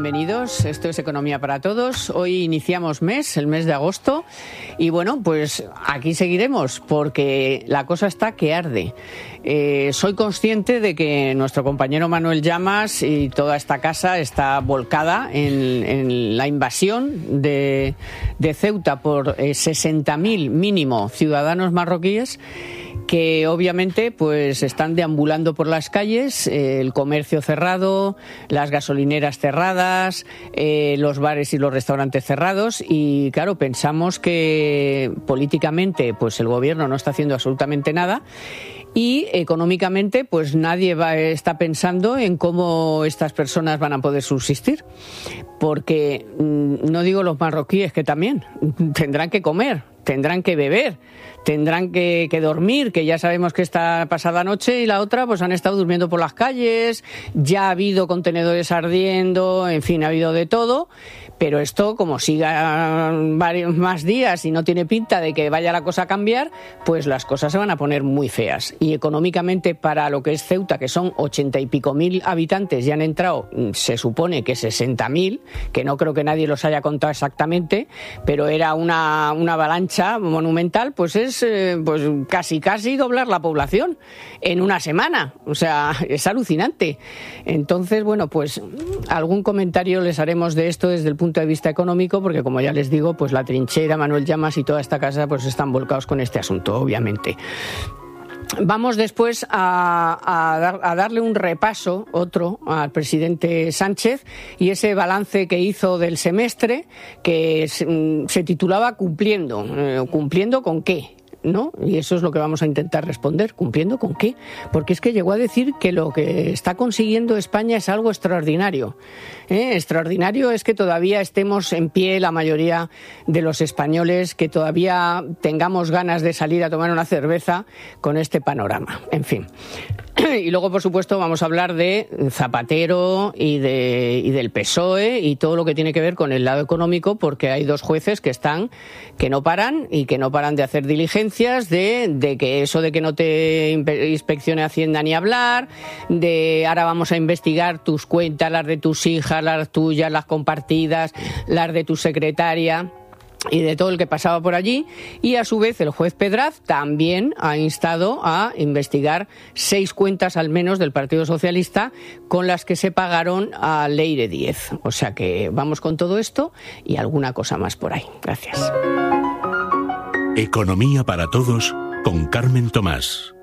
bienvenidos. Esto es Economía para Todos. Hoy iniciamos el mes de agosto, y bueno, pues aquí seguiremos porque la cosa está que arde. Soy consciente de que nuestro compañero Manuel Llamas y toda esta casa está volcada en la invasión de Ceuta por 60.000 mínimo ciudadanos marroquíes, que obviamente pues están deambulando por las calles, el comercio cerrado, las gasolineras cerradas, los bares y los restaurantes cerrados, y claro, pensamos que políticamente pues el gobierno no está haciendo absolutamente nada, y económicamente pues nadie está pensando en cómo estas personas van a poder subsistir, porque no digo los marroquíes, que también tendrán que comer, tendrán que beber, tendrán que dormir, que ya sabemos que esta pasada noche y la otra pues han estado durmiendo por las calles, ya ha habido contenedores ardiendo, en fin, ha habido de todo. Pero esto, como siga varios más días y no tiene pinta de que vaya la cosa a cambiar, pues las cosas se van a poner muy feas. Y económicamente, para lo que es Ceuta, que son 80 y pico mil habitantes, y han entrado, se supone que 60.000, que no creo que nadie los haya contado exactamente, pero era una avalancha monumental, pues es pues casi doblar la población en una semana. O sea, es alucinante. Entonces, bueno, pues algún comentario les haremos de esto desde el punto de vista económico, porque como ya les digo, pues la trinchera, Manuel Llamas y toda esta casa pues están volcados con este asunto, obviamente. Vamos después a darle un repaso, otro, al presidente Sánchez y ese balance que hizo del semestre, que se titulaba Cumpliendo. ¿Cumpliendo con qué? ¿No? Y eso es lo que vamos a intentar responder. ¿Cumpliendo con qué? Porque es que llegó a decir que lo que está consiguiendo España es algo extraordinario. Extraordinario es que todavía estemos en pie la mayoría de los españoles, que todavía tengamos ganas de salir a tomar una cerveza con este panorama. En fin. Y luego, por supuesto, vamos a hablar de Zapatero y del PSOE y todo lo que tiene que ver con el lado económico, porque hay dos jueces que no paran de hacer diligencias, de que eso de que no te inspeccione Hacienda ni hablar, de ahora vamos a investigar tus cuentas, las de tus hijas, las tuyas, las compartidas, las de tu secretaria, y de todo el que pasaba por allí. Y a su vez el juez Pedraz también ha instado a investigar 6 cuentas al menos del Partido Socialista con las que se pagaron a Leire Díez. O sea que vamos con todo esto y alguna cosa más por ahí. Gracias. Economía para Todos con Carmen Tomás.